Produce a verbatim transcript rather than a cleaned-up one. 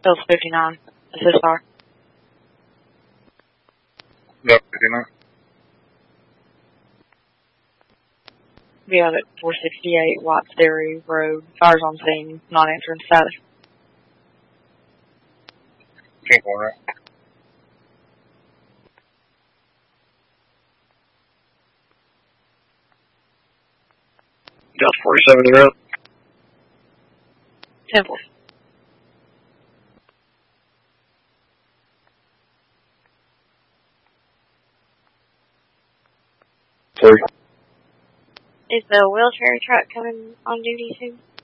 Bills fifty-nine. Assist R. Yep, fifty-nine. We have it four sixty-eight Watts Dairy Road. Fires on scene. Not answering status. Pink one, right? Delta forty-seven, you're up. Temple. Three. Is the wheelchair truck coming on duty soon?